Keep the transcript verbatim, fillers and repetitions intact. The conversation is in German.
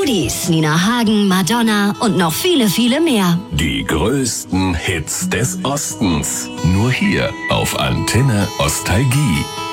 Goodies, Nina Hagen, Madonna und noch viele, viele mehr. Die größten Hits des Ostens. Nur hier auf Antenne Ostalgie.